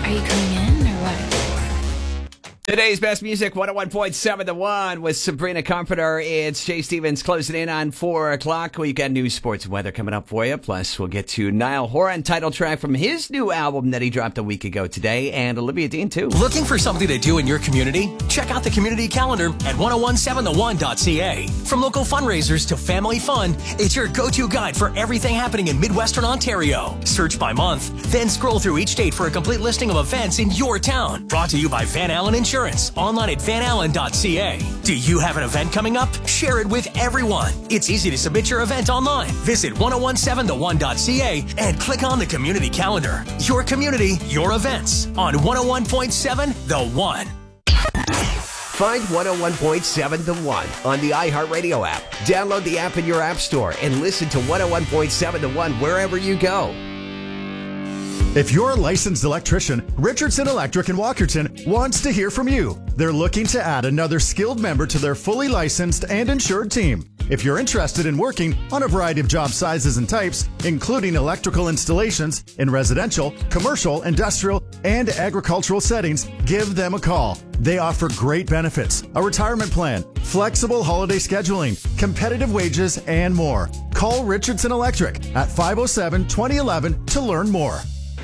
Are you coming in or what? Today's best music, 101.7 The One with Sabrina Carpenter. It's Jay Stevens closing in on 4 o'clock. We've got new sports and weather coming up for you. Plus, we'll get to Niall Horan, title track from his new album that he dropped a week ago today, and Olivia Dean, too. Looking for something to do in your community? Check out the community calendar at 1017thone.ca. From local fundraisers to family fun, it's your go-to guide for everything happening in Midwestern Ontario. Search by month, then scroll through each date for a complete listing of events in your town. Brought to you by Van Allen Insurance. Online at vanallen.ca. Do you have an event coming up? Share it with everyone. It's easy to submit your event online. Visit 1017thone.ca and click on the community calendar. Your community, your events on 101.7 The One. Find 101.7 The One on the iHeartRadio app. Download the app in your app store and listen to 101.7 The One wherever you go. If you're a licensed electrician, Richardson Electric in Walkerton wants to hear from you. They're looking to add another skilled member to their fully licensed and insured team. If you're interested in working on a variety of job sizes and types, including electrical installations in residential, commercial, industrial, and agricultural settings, give them a call. They offer great benefits, a retirement plan, flexible holiday scheduling, competitive wages, and more. Call Richardson Electric at 507-2011 to learn more.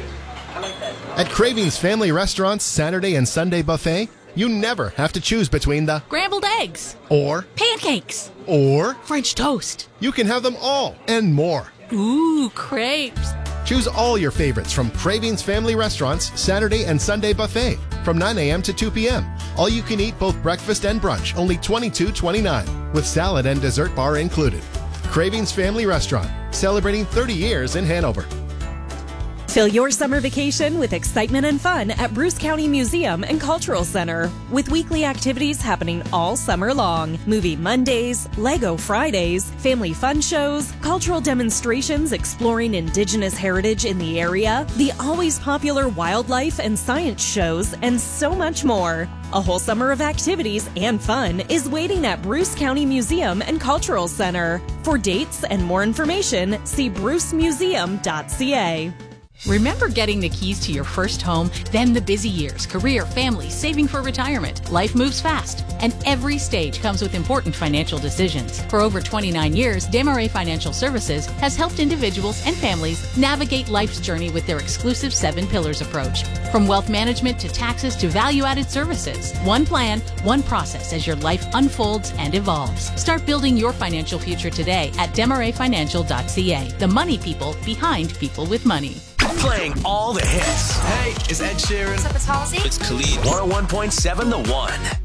At Cravings Family Restaurant's Saturday and Sunday buffet, you never have to choose between the Scrambled eggs. or Pancakes. or French toast. you can have them all and more. Ooh, crepes. Choose all your favorites from Cravings Family Restaurant's Saturday and Sunday buffet from 9 a.m. to 2 p.m. All you can eat both breakfast and brunch, only $22.29, with salad and dessert bar included. Cravings Family Restaurant, celebrating 30 years in Hanover. Fill your summer vacation with excitement and fun at Bruce County Museum and Cultural Center, with weekly activities happening all summer long. Movie Mondays, Lego Fridays, family fun shows, cultural demonstrations exploring Indigenous heritage in the area, the always popular wildlife and science shows, and so much more. A whole summer of activities and fun is waiting at Bruce County Museum and Cultural Center. For dates and more information, see brucemuseum.ca. Remember getting the keys to your first home, then the busy years, career, family, saving for retirement. Life moves fast, and every stage comes with important financial decisions. For over 29 years, Desmarais Financial Services has helped individuals and families navigate life's journey with their exclusive 7 Pillars approach. From wealth management to taxes to value-added services. One plan, one process as your life unfolds and evolves. Start building your financial future today at Desmarais.financial.ca. The money people behind people with money. Playing all the hits. Hey, it's Ed Sheeran. What's up, it's Halsey. It's Khalid. 101.7 The One.